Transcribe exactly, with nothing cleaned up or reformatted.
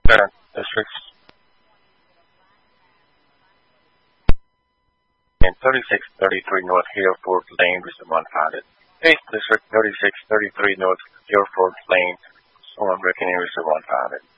Current districts in thirty-six thirty-three North Hereford Lane, Region one founded. eighth District, thirty-six thirty-three North Hereford Lane, Storm Reckoning, Region one founded.